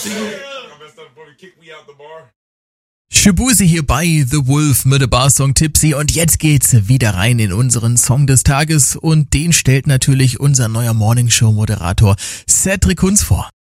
Shaboozey hier bei The Wolf mit dem Barsong Tipsy und jetzt geht's wieder rein in unseren Song des Tages und den stellt natürlich unser neuer Morningshow-Moderator Cedric Kunz vor.